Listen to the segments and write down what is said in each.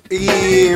Y...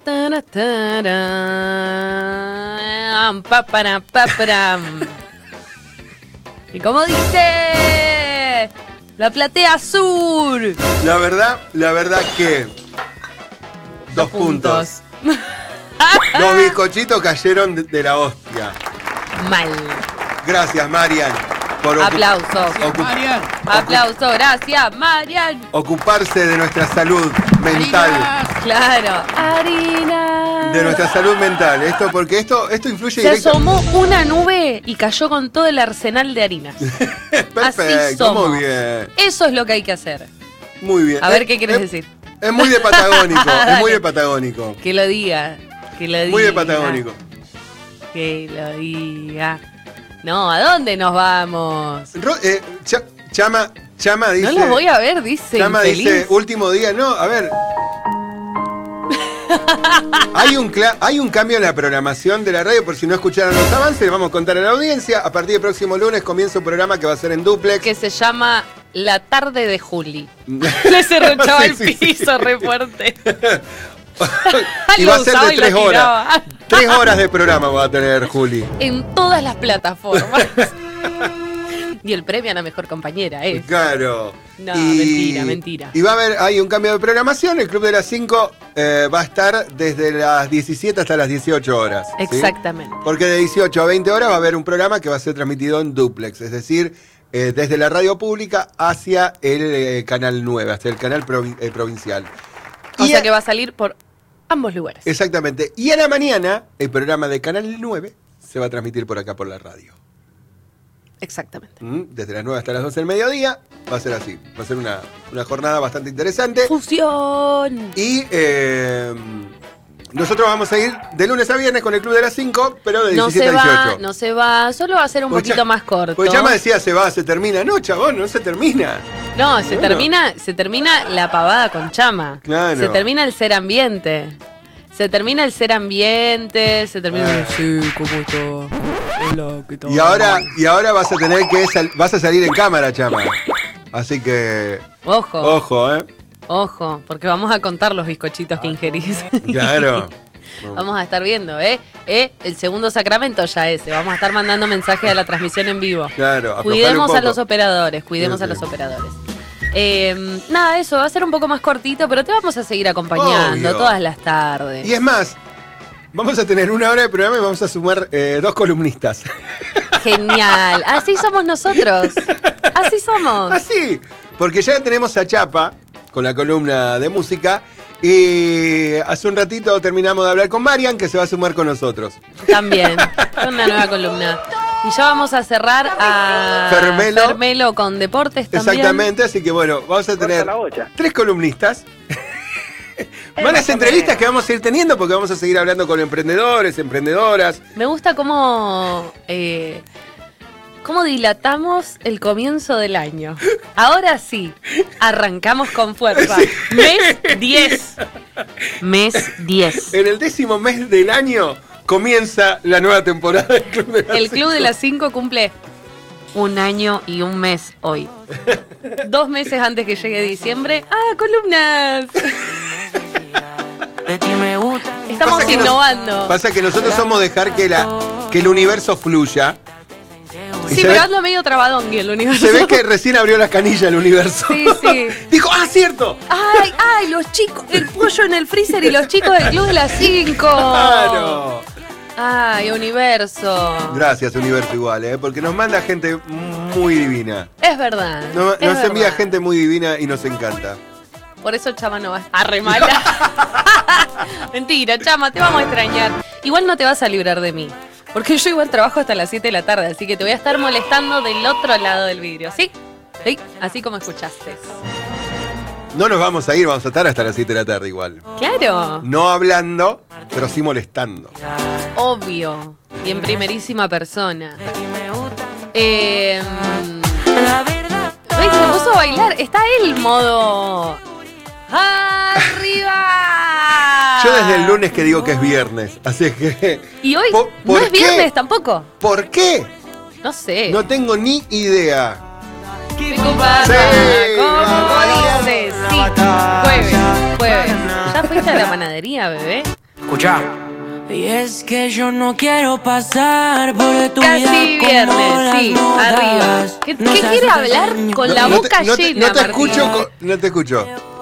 ¿Y cómo dice? La platea azul. La verdad que... 2 puntos. Los bizcochitos cayeron de la hostia. Mal. Gracias, Marian. Por Aplausos. Aplauso, gracias, Marian. Ocuparse de nuestra salud mental. Claro. Harina. De nuestra salud mental. Porque esto influye Se directo. asomó una nube y cayó con todo el arsenal de harinas. Perfecto, Así somos. muy bien. Eso es lo que hay que hacer. Muy bien. A ver qué quieres decir. Es muy de patagónico. Es muy de patagónico. Que lo diga. Muy de patagónico. Que lo diga. No, ¿a dónde nos vamos? Chama dice... No lo voy a ver, dice. Chama infeliz. dice, último día. No, a ver. Hay un cambio en la programación de la radio, por si no escucharon los avances, vamos a contar a la audiencia. A partir del próximo lunes comienza un programa que va a ser en duplex. Que se llama La Tarde de Juli. Le cerruchaba el piso re fuerte. Y va a ser de 3 horas. 3 horas de programa va a tener Juli. En todas las plataformas. Y el premio a la mejor compañera, ¿eh? Claro. No, mentira. Y va a haber, hay un cambio de programación. El Club de las 5 va a estar desde las 17 hasta las 18 horas. ¿sí? Exactamente. Porque de 18 a 20 horas va a haber un programa que va a ser transmitido en duplex. Es decir, desde la radio pública hacia el canal 9, hasta el canal provincial. O sea que va a salir por ambos lugares. Exactamente. Y a la mañana, el programa de Canal 9 se va a transmitir por acá por la radio. Exactamente. Desde las 9 hasta las 12 del mediodía. Va a ser así. Va a ser una jornada bastante interesante. ¡Fusión! Y nosotros vamos a ir de lunes a viernes con el Club de las 5, pero de 17 a 18. No se va. Solo va a ser un poquito más corto. Pues ya me decía, se termina. No, chabón, no se termina. No, se termina la pavada con Chama. Claro. Se termina el ser ambiente. Se termina el sí, ¿cómo está? Hola, ¿qué tal? Y ahora vas a tener vas a salir en cámara, Chama. Así que... Ojo, porque vamos a contar los bizcochitos que ingerís. Claro. Vamos a estar viendo, el segundo sacramento ya ese. Vamos a estar mandando mensajes a la transmisión en vivo. Claro. Cuidemos a los operadores, Nada, eso va a ser un poco más cortito, pero te vamos a seguir acompañando todas las tardes. Y es más, vamos a tener 1 hora de programa y vamos a sumar 2 columnistas. Genial, así somos nosotros. Así somos. Así, porque ya tenemos a Chapa con la columna de música. Y hace un ratito terminamos de hablar con Marian, que se va a sumar con nosotros. También, con una nueva columna. Y ya vamos a cerrar a Fermelo con deportes también. Exactamente, así que bueno, vamos a tener 3 columnistas. Varias entrevistas que vamos a ir teniendo porque vamos a seguir hablando con emprendedores, emprendedoras. Me gusta cómo dilatamos el comienzo del año. Ahora sí, arrancamos con fuerza. Sí. Mes 10. En el 10º mes del año comienza la nueva temporada del Club de las 5. El Club de las 5 cumple 1 año y 1 mes hoy. 2 meses antes que llegue diciembre. ¡Ah, columnas! Estamos innovando. Pasa que nosotros somos dejar que el universo fluya. Sí, pero ando medio trabadón el universo. Se ve que recién abrió las canillas el universo. Sí. Dijo, cierto. Ay, los chicos, el pollo en el freezer y los chicos del Club de las 5. Claro. Ay, universo. Gracias, universo, igual, porque nos manda gente muy divina. Es verdad. Nos envía gente muy divina y nos encanta. Por eso Chama no va a re mala. Mentira, Chama, te vamos a extrañar. Igual no te vas a librar de mí. Porque yo igual trabajo hasta las 7 de la tarde, así que te voy a estar molestando del otro lado del vidrio, ¿sí? Sí, así como escuchaste. No nos vamos a ir, vamos a estar hasta las 7 de la tarde igual. Claro. No hablando, pero sí molestando. Obvio. Y en primerísima persona. ¿Ves? Se puso a bailar. Está el modo... ¡Arriba! Yo desde el lunes que digo que es viernes, así que... ¿Y hoy no es viernes tampoco? ¿Por qué? No sé. No tengo ni idea. ¿Qué pasa? ¿Cómo dices? Sí, jueves. ¿Ya fuiste a de la panadería, bebé. Escuchá. Y es que yo no quiero pasar por tu vida Casi como viernes, las sí, modas. arriba. ¿Qué quiere hablar con la boca llena, no te Martín? escucho, no te escucho.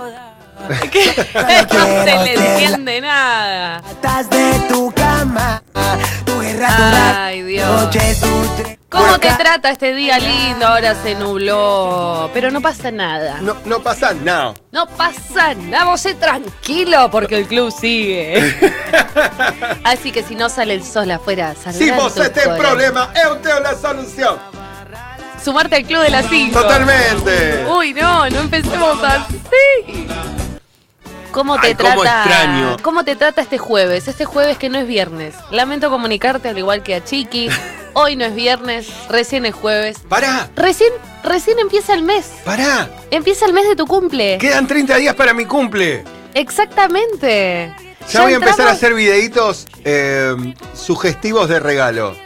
No se le entiende nada. Estás de tu cama, tu guerra, Ay, Dios. ¿Cómo te trata este día lindo? Ahora se nubló. Pero no pasa nada. No pasa nada. No pasa nada. Vos sé tranquilo porque el club sigue. Así que si no sale el sol afuera, saldrá Si vos tu tenés corazón. problema, yo tengo la solución. Sumarte al club de las 5. Totalmente. Uy, no empecemos así. ¿Cómo te Ay, trata? cómo extraño. ¿Cómo te trata este jueves? Este jueves que no es viernes. Lamento comunicarte al igual que a Chiqui. Hoy no es viernes, recién es jueves. Pará, Recién empieza el mes. pará. Empieza el mes de tu cumple. Quedan 30 días para mi cumple. Exactamente. Ya voy a empezar a entramos- hacer videitos sugestivos de regalo.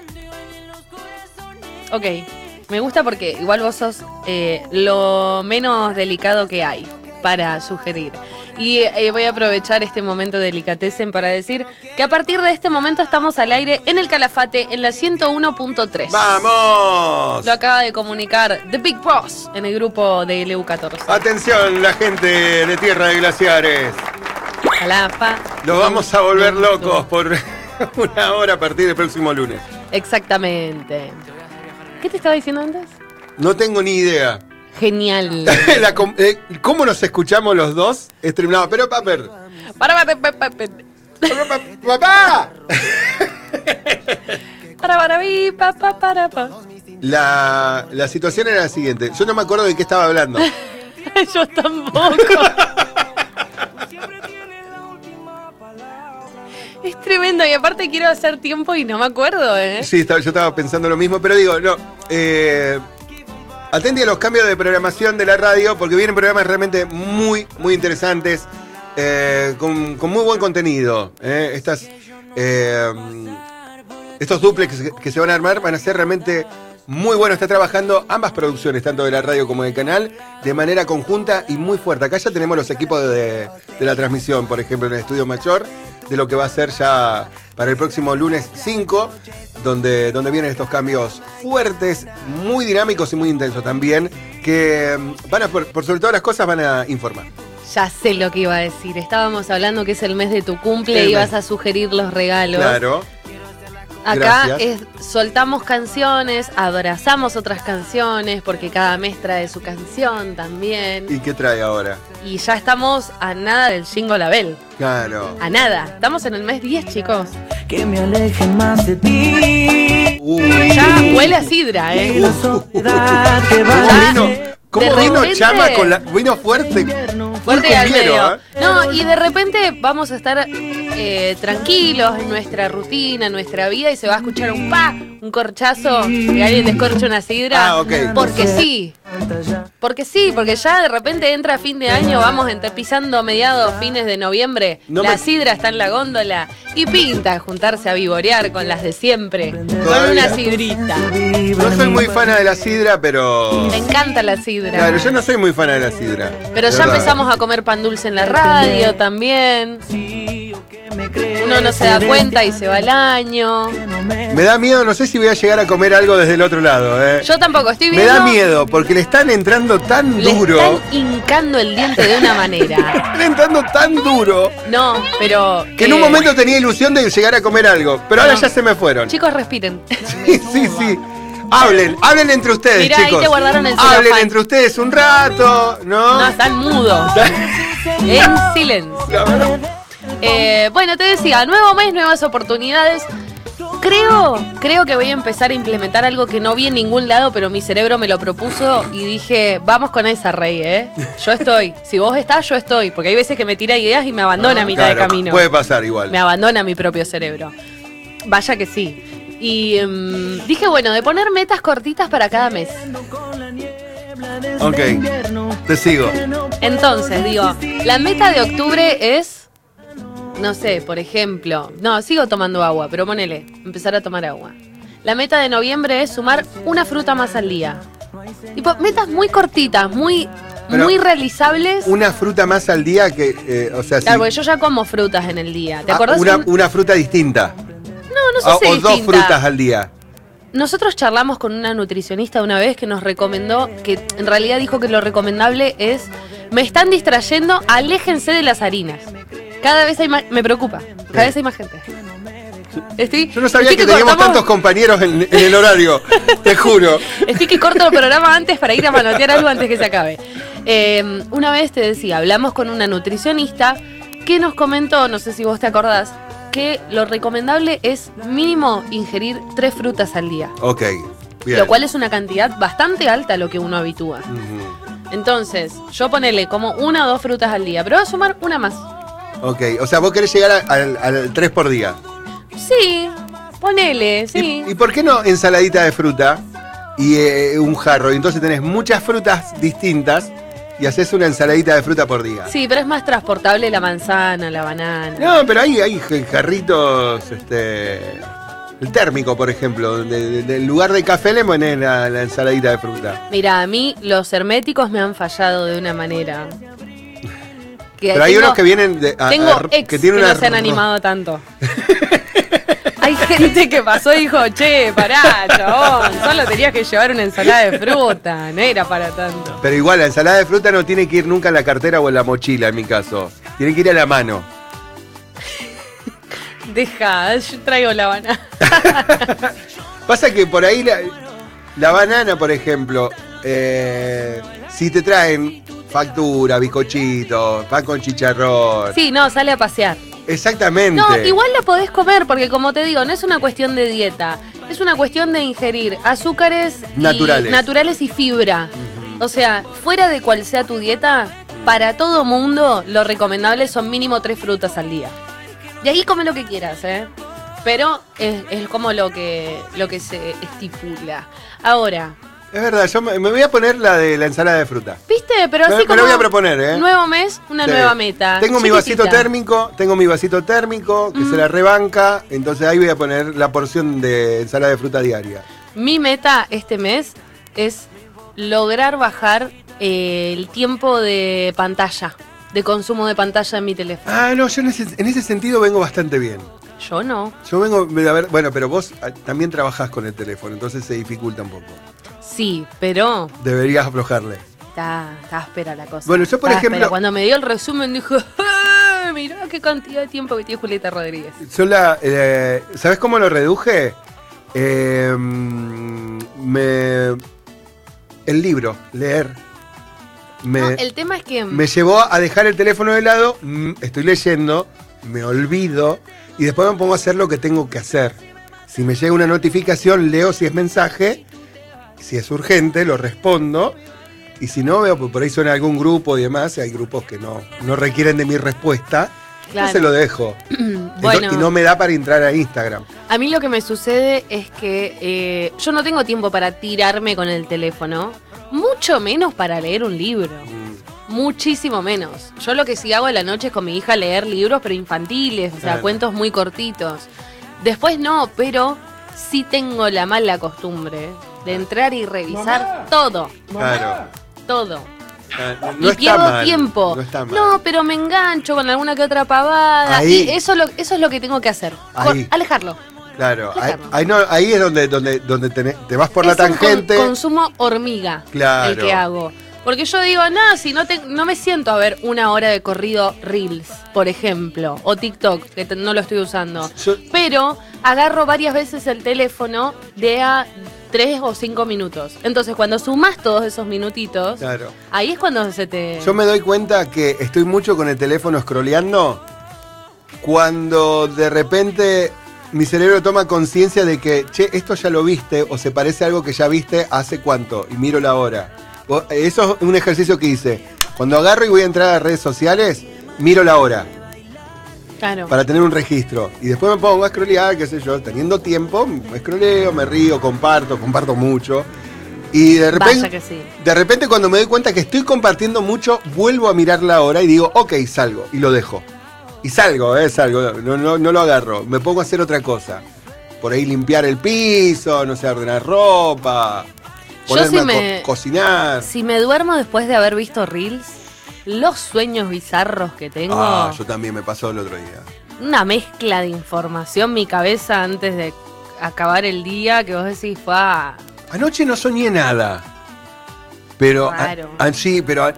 Ok, me gusta porque igual vos sos lo menos delicado que hay para sugerir. Y voy a aprovechar este momento de delicatecen para decir que a partir de este momento estamos al aire en el Calafate en la 101.3. ¡Vamos! Lo acaba de comunicar The Big Boss en el grupo de LU14. Atención, la gente de Tierra de Glaciares. Calapa. Los vamos a volver locos por una hora a partir del próximo lunes. Exactamente. ¿Qué te estaba diciendo antes? No tengo ni idea. Genial. ¿Cómo nos escuchamos los dos? Estrenado. Pero, Paper. Para. ¡Papá! Para. La situación era la siguiente. Yo no me acuerdo de qué estaba hablando. Yo tampoco. Es tremendo y aparte quiero hacer tiempo y no me acuerdo, ¿eh? Sí, yo estaba pensando lo mismo, pero digo, no. Atendí a los cambios de programación de la radio porque vienen programas realmente muy, muy interesantes, con muy buen contenido. Estos duplex que se van a armar van a ser realmente muy buenos. Está trabajando ambas producciones, tanto de la radio como del canal, de manera conjunta y muy fuerte. Acá ya tenemos los equipos de la transmisión, por ejemplo, en el estudio mayor, de lo que va a ser ya para el próximo lunes 5, donde vienen estos cambios fuertes, muy dinámicos y muy intensos también, que van a, por sobre todas las cosas, van a informar. Ya sé lo que iba a decir. Estábamos hablando que es el mes de tu cumple El y ibas mes. a sugerir los regalos. Claro. Acá Gracias. soltamos canciones, abrazamos otras canciones, porque cada mes trae su canción también. ¿Y qué trae ahora? Y ya estamos a nada del Jingle La Bell. Claro. A nada. Estamos en el mes 10, chicos. que me alejen más de ti. Ya huele a sidra, Y ¿eh? la soledad que ¿Cómo va vino? ¿Cómo de vino repente- Chama con la... Vino fuerte. Fuerte y al cumbiero, medio. ¿eh? No, y de repente vamos a estar tranquilos en nuestra rutina, en nuestra vida, y se va a escuchar un corchazo, que alguien descorcha una sidra. Ah, ok. Porque sí. Porque ya de repente entra fin de año, vamos pisando mediados, fines de noviembre, No la me- sidra está en la góndola y pinta juntarse a vivorear con las de siempre, con Todavía. una sidrita. No soy muy fana de la sidra, pero... Me encanta la sidra. Claro, yo no soy muy fana de la sidra. Pero de ya verdad. empezamos a comer pan dulce en la radio también. Uno no se da cuenta y se va el año. Me da miedo, no sé si voy a llegar a comer algo desde el otro lado, ¿eh? Yo tampoco estoy Me viendo. da miedo, porque le están entrando tan Le duro. están hincando el diente de una manera. Están entrando tan duro No, pero. que en un momento tenía ilusión de llegar a comer algo, pero ahora ya se me fueron. Chicos, respiren. Sí. Hablen entre ustedes, Mirá, ahí chicos. te guardaron el Hablen celofán. entre ustedes un rato, ¿no? No, están mudos. En silencio. Bueno, te decía, nuevo mes, nuevas oportunidades. Creo que voy a empezar a implementar algo que no vi en ningún lado, pero mi cerebro me lo propuso y dije, vamos con esa, Rey, ¿eh? Yo estoy. Si vos estás, yo estoy. Porque hay veces que me tira ideas y me abandona a mitad de Claro, camino. puede pasar igual. Me abandona mi propio cerebro. Vaya que sí. Y dije, bueno, de poner metas cortitas para cada mes. Ok, te sigo. Entonces, digo, la meta de octubre es, no sé, por ejemplo, no, sigo tomando agua, pero ponele, empezar a tomar agua. La meta de noviembre es sumar una fruta más al día. Tipo, metas muy cortitas, muy Pero muy realizables. Una fruta más al día que, o sea, Claro, si, porque yo ya como frutas en el día. ¿Te acordás? una fruta distinta. No sé si O dos distinta. frutas al día. Nosotros charlamos con una nutricionista una vez que nos recomendó, que en realidad dijo que lo recomendable es, me están distrayendo, aléjense de las harinas. Cada vez hay más, me preocupa, cada vez hay más gente. Yo no sabía que teníamos tantos compañeros en el horario, te juro. Estoy que corto el programa antes para ir a manotear algo antes que se acabe. Una vez te decía, hablamos con una nutricionista que nos comentó, no sé si vos te acordás, que lo recomendable es mínimo ingerir 3 frutas al día. Ok, bien. Lo cual es una cantidad bastante alta a lo que uno habitúa. Entonces, yo ponele como 1 o 2 frutas al día, pero voy a sumar una más. Ok, o sea, vos querés llegar al 3 por día. Sí, ponele, sí. ¿Y por qué no ensaladita de fruta y un jarro? Y entonces tenés muchas frutas distintas y haces una ensaladita de fruta por día. Sí, pero es más transportable la manzana, la banana. No, pero hay jarritos, el térmico, por ejemplo. En lugar de café le pones la ensaladita de fruta. Mira, a mí los herméticos me han fallado de una manera. Pero hay unos que vienen tengo ex que tienen no se han animado tanto. Hay gente que pasó y dijo, che, pará, chabón, solo tenías que llevar una ensalada de fruta, no era para tanto. Pero igual, la ensalada de fruta no tiene que ir nunca en la cartera o en la mochila, en mi caso. Tiene que ir a la mano. Deja, yo traigo la banana. Pasa que por ahí la banana, por ejemplo, si te traen factura, bizcochito, pan con chicharrón. Sí, no, sale a pasear. Exactamente. No, igual la podés comer, porque como te digo, no es una cuestión de dieta, es una cuestión de ingerir azúcares naturales y fibra. O sea, fuera de cual sea tu dieta, para todo mundo lo recomendable son mínimo 3 frutas al día. De ahí come lo que quieras, pero es como lo que se estipula. Ahora, es verdad, yo me voy a poner la de la ensalada de fruta. ¿viste? Pero así me como lo voy a proponer, nuevo mes, una nueva meta. Tengo mi vasito chiquitita. térmico que se la rebanca, entonces ahí voy a poner la porción de ensalada de fruta diaria. Mi meta este mes es lograr bajar el tiempo de pantalla, de consumo de pantalla en mi teléfono. Ah, no, yo en ese sentido vengo bastante bien. Yo no. Yo vengo, a ver, bueno, pero vos también trabajás con el teléfono, entonces se dificulta un poco. Sí, pero deberías aflojarle. Está áspera la cosa. Bueno, yo por ejemplo... áspera. Cuando me dio el resumen dijo, mirá qué cantidad de tiempo que tiene Julieta Rodríguez. Yo ¿sabés cómo lo reduje? El libro, leer. El tema es que... me llevó a dejar el teléfono de lado, estoy leyendo, me olvido y después me pongo a hacer lo que tengo que hacer. Si me llega una notificación, leo si es mensaje, si es urgente, lo respondo. Y si no, veo por ahí suena algún grupo y demás, y hay grupos que no requieren de mi respuesta, claro. Yo se lo dejo. Bueno, y no me da para entrar a Instagram. A mí lo que me sucede es que yo no tengo tiempo para tirarme con el teléfono, mucho menos para leer un libro. Muchísimo menos. Yo lo que sí hago a la noche es con mi hija leer libros, pero infantiles, o sea, cuentos muy cortitos. Después no, pero sí tengo la mala costumbre de entrar y revisar todo. Claro. Todo. No y pierdo mal, tiempo. No está mal. No, pero me engancho con alguna que otra pavada. Ahí. Y eso es lo que tengo que hacer. Alejarlo. Claro, ahí es donde te vas por la tangente. Es un consumo hormiga, claro. El que hago. Porque yo digo, si no me siento a ver 1 hora de corrido Reels, por ejemplo, o TikTok, que no lo estoy usando. Pero agarro varias veces el teléfono de a 3 o 5 minutos. Entonces, cuando sumás todos esos minutitos, claro. Ahí es cuando se te... Yo me doy cuenta que estoy mucho con el teléfono scrolleando cuando de repente mi cerebro toma conciencia de que, esto ya lo viste o se parece a algo que ya viste hace cuánto y miro la hora. Eso es un ejercicio que hice. Cuando agarro y voy a entrar a redes sociales, miro la hora. Claro. Para tener un registro. Y después me pongo a scrollear, qué sé yo, teniendo tiempo, me scrolleo, me río, comparto mucho. Y de repente, vaya que sí. De repente cuando me doy cuenta que estoy compartiendo mucho, vuelvo a mirar la hora y digo, ok, salgo. Y lo dejo. Y salgo. No lo agarro. Me pongo a hacer otra cosa. Por ahí limpiar el piso, no sé, ordenar ropa. ponerme a cocinar. Si me duermo después de haber visto Reels, los sueños bizarros que tengo. Yo también me pasó el otro día. Una mezcla de información, mi cabeza antes de acabar el día, que vos decís, Anoche no soñé nada. Pero, Claro. Sí, pero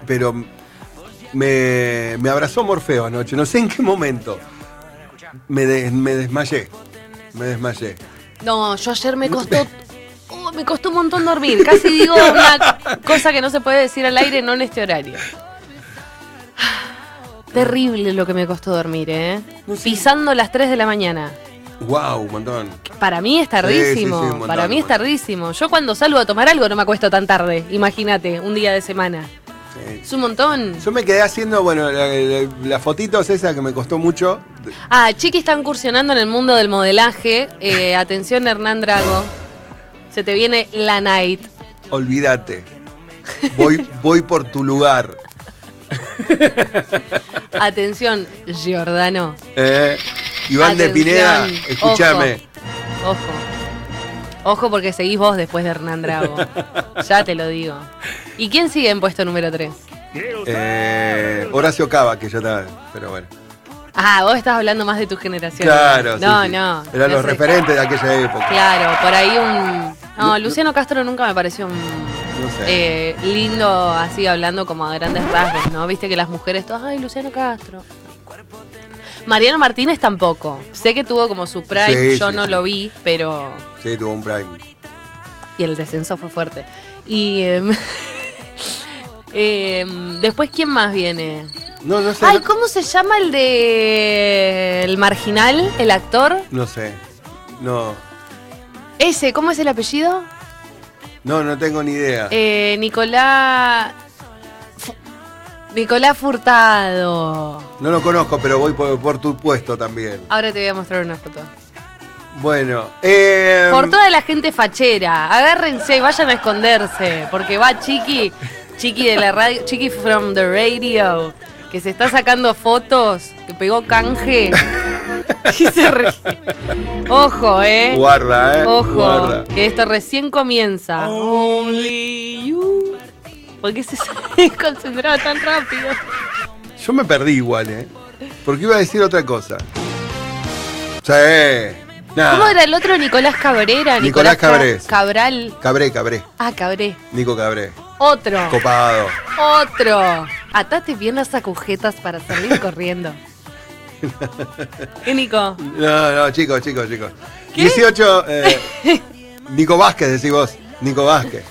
me abrazó Morfeo anoche, no sé en qué momento. Me desmayé. No, yo ayer me costó un montón dormir. Casi digo una cosa que no se puede decir al aire, no en este horario. Terrible lo que me costó dormir, ¿eh? No sé. Pisando las 3 de la mañana. Wow, un montón. Para mí es tardísimo. Sí, un montón, Para mí es bueno. tardísimo. Yo cuando salgo a tomar algo no me acuesto tan tarde. Imagínate, un día de semana. Sí. Es un montón. Yo me quedé haciendo, las fotitos esas que me costó mucho. Chiqui está incursionando en el mundo del modelaje. Atención, Hernán Drago. Se te viene la night. Olvídate. Voy por tu lugar. Atención, Giordano. Iván de Atención, Pineda, escúchame. Ojo porque seguís vos después de Hernán Drago. Ya te lo digo. ¿Y quién sigue en puesto número 3? Horacio Cava, que ya está, pero bueno. Vos estás hablando más de tu generación. Claro, No, sí. no. Eran no los sé. referentes de aquella época. Claro, por ahí No, Luciano Castro nunca me pareció No sé. lindo así hablando como a grandes rasgos, ¿no? Viste que las mujeres todas, ay, Luciano Castro. Mariano Martínez tampoco. Sé que tuvo como su prime, Sí, yo sí, no sí. lo vi, pero... Sí, tuvo un prime. Y el descenso fue fuerte. Y después, ¿quién más viene? No sé. Ay, ¿cómo se llama el de... el marginal, el actor? No sé. No ¿Cómo es el apellido? No tengo ni idea. Nicolás Furtado. No lo conozco, pero voy por tu puesto también. Ahora te voy a mostrar una foto. Bueno, Por toda la gente fachera, agárrense y vayan a esconderse, porque va Chiqui de la radio, Chiqui from the radio, que se está sacando fotos, que pegó canje. Y se Ojo, guarda, Ojo, guarda. que esto recién comienza. Only you. ¿Por qué se concentraba tan rápido? Yo me perdí igual, porque iba a decir otra cosa. Sí. Nah. ¿Cómo era el otro? Nicolás Cabrera. Nicolás Cabrés. Cabral. Cabré. Cabré. Nico Cabré. Otro. Copado. Otro. Atate bien las agujetas para salir corriendo. ¿Qué, Nico? No, chicos. ¿Qué? 18. Nico Vázquez, decís vos. Nico Vázquez.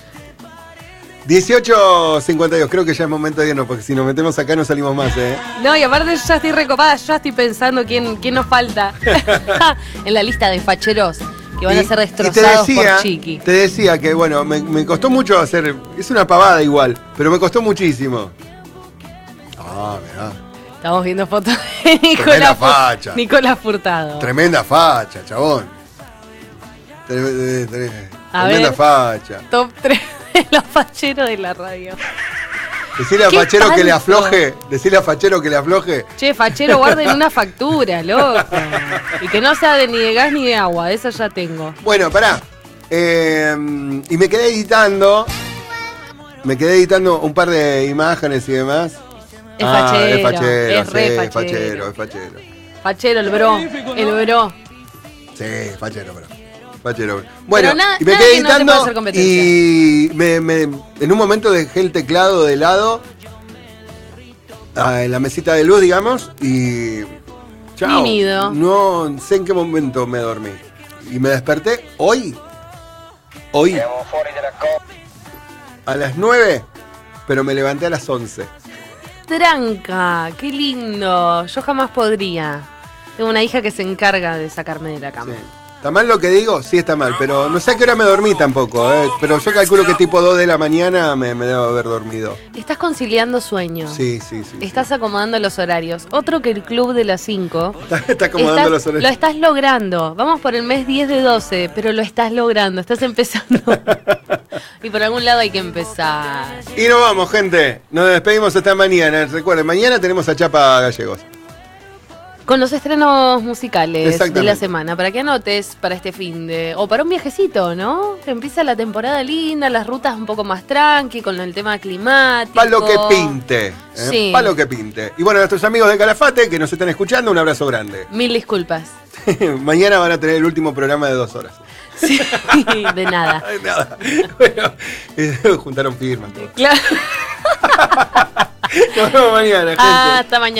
18:52. Creo que ya es momento de irnos, porque si nos metemos acá no salimos más, No, y aparte yo ya estoy recopada, ya estoy pensando quién nos falta en la lista de facheros que van a ser destrozados por Chiqui. Te decía que, bueno, me costó mucho hacer. Es una pavada igual, pero me costó muchísimo. Mirá. Estamos viendo fotos de Tremenda facha. Nicolás Furtado. Tremenda facha, chabón. A Tremenda ver. facha. Top 3 de los facheros de la radio. Decirle a ¿Qué Fachero que le tanto? afloje. Decirle a Fachero que le afloje. Che, fachero, guarden una factura, loco. Y que no sea ni de gas ni de agua, esa ya tengo. Bueno, pará. Y me quedé editando. Un par de imágenes y demás. Es fachero, es fachero, es re sí, fachero. es fachero. Fachero, el bro. Sí, fachero, bro. Fachero. Bueno, Pero y me nada quedé que no te pueda editando hacer competencia. y en un momento dejé el teclado de lado en la mesita de luz, digamos, y chao. Tímido. No sé en qué momento me dormí. Y me desperté hoy a las 9, pero me levanté a las 11. Tranca, qué lindo. Yo jamás podría. Tengo una hija que se encarga de sacarme de la cama. Sí. ¿Está mal lo que digo? Sí, está mal, pero no sé a qué hora me dormí tampoco, pero yo calculo que tipo 2 de la mañana me debo haber dormido. Estás conciliando sueño. Sí. Estás acomodando los horarios. Otro que el club de las 5. Está acomodando los Lo horarios. estás logrando. Vamos por el mes 10 de 12, pero lo estás logrando. Estás empezando. Y por algún lado hay que empezar. Y nos vamos, gente. Nos despedimos hasta mañana. Recuerden, mañana tenemos a Chapa Gallegos. Con los estrenos musicales de Exactamente. la semana, para que anotes para este finde, o para un viajecito, ¿no? Empieza la temporada linda, las rutas un poco más tranqui, con el tema climático. Pa' lo que pinte. Sí. Pa' lo que pinte. Y bueno, a nuestros amigos de Calafate que nos están escuchando, un abrazo grande. Mil disculpas. Mañana van a tener el último programa de 2 horas. Sí, de nada. Ay, nada. Bueno, juntaron firmas. Claro. Nos vemos mañana, gente. Hasta mañana.